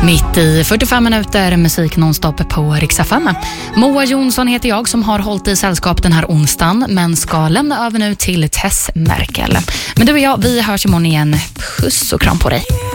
Mitt i 45 minuter musik nonstop på Rix FM. Moa Jonsson heter jag som har hållit i sällskap den här onsdagen men ska lämna över nu till Tess Merkel. Men du och jag, vi hörs imorgon igen. Puss och kram på dig.